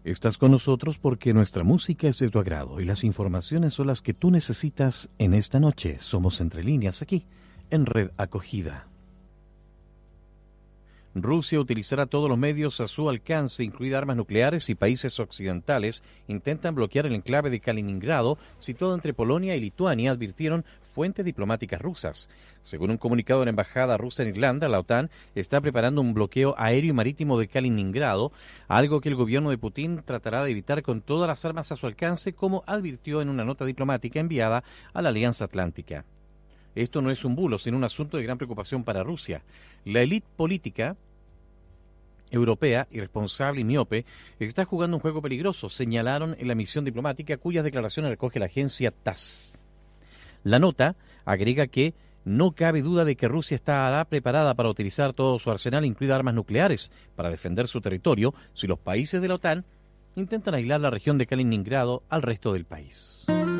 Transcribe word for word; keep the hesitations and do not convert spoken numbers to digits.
Estás con nosotros porque nuestra música es de tu agrado y las informaciones son las que tú necesitas en esta noche. Somos Entre Líneas aquí, en Red Acogida. Rusia utilizará todos los medios a su alcance, incluidas armas nucleares, y países occidentales intentan bloquear el enclave de Kaliningrado, situado entre Polonia y Lituania, advirtieron fuentes diplomáticas rusas. Según un comunicado de la embajada rusa en Irlanda, la OTAN está preparando un bloqueo aéreo y marítimo de Kaliningrado, algo que el gobierno de Putin tratará de evitar con todas las armas a su alcance, como advirtió en una nota diplomática enviada a la Alianza Atlántica. Esto no es un bulo, sino un asunto de gran preocupación para Rusia. La élite política europea, irresponsable y miope, está jugando un juego peligroso, señalaron en la misión diplomática, cuyas declaraciones recoge la agencia T A S S. La nota agrega que no cabe duda de que Rusia estará preparada para utilizar todo su arsenal, incluidas armas nucleares, para defender su territorio si los países de la OTAN intentan aislar la región de Kaliningrado al resto del país.